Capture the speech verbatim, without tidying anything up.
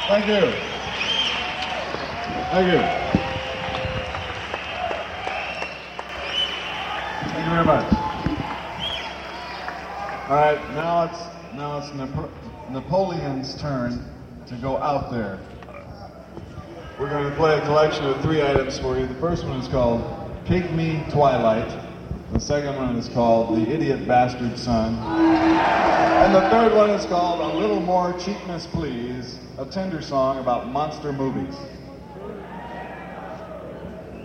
Thank you. Thank you. Thank you very much. All right, now it's now it's Nap- Napoleon's turn to go out there. We're going to play a collection of three items for you. The first one is called Pygmy Twilight. The second one is called The Idiot Bastard Son. And the third one is called A Little More Cheapness Please, a tender song about monster movies.